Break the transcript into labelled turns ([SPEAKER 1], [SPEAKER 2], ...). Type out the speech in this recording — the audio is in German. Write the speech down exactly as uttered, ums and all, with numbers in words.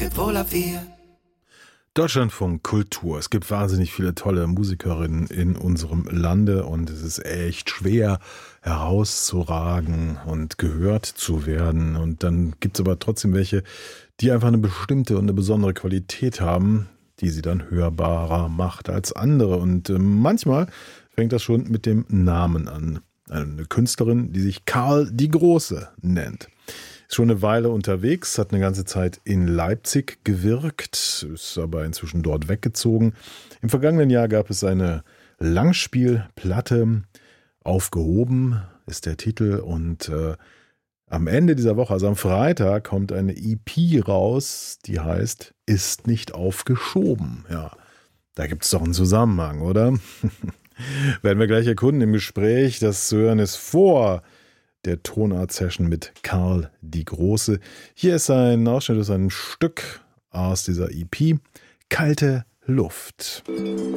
[SPEAKER 1] pour la vie.
[SPEAKER 2] Deutschlandfunk Kultur. Es gibt wahnsinnig viele tolle Musikerinnen in unserem Lande und es ist echt schwer herauszuragen und gehört zu werden. Und dann gibt es aber trotzdem welche, die einfach eine bestimmte und eine besondere Qualität haben, die sie dann hörbarer macht als andere. Und äh, manchmal fängt das schon mit dem Namen an. Eine Künstlerin, die sich Karl die Große nennt. Ist schon eine Weile unterwegs, hat eine ganze Zeit in Leipzig gewirkt, ist aber inzwischen dort weggezogen. Im vergangenen Jahr gab es eine Langspielplatte, Aufgehoben ist der Titel, und äh, am Ende dieser Woche, also am Freitag, kommt eine E P raus, die heißt Ist nicht aufgeschoben. Ja, da gibt es doch einen Zusammenhang, oder? Werden wir gleich erkunden im Gespräch. Das zu hören ist vor der Tonart-Session mit Karl die Große. Hier ist ein Ausschnitt aus einem Stück aus dieser E P, Kalte Luft.